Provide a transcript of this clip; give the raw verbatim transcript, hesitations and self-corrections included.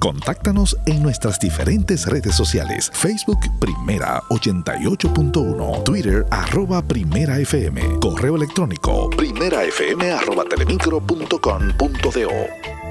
Contáctanos en nuestras diferentes redes sociales. Facebook Primera ochenta y ocho punto uno, Twitter arroba Primera F M, correo electrónico primerafm arroba telemicro punto com punto do.